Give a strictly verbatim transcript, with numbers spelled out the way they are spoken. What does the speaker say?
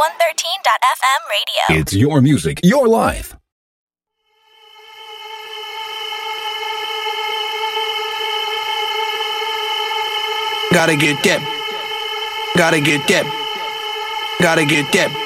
one thirteen dot f m radio. It's your music, your life. Gotta get that. Gotta get that. Gotta get that.